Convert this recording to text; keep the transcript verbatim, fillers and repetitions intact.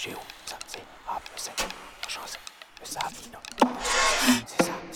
žiju, samci, a my se, možná se, my se, no, c'est ça.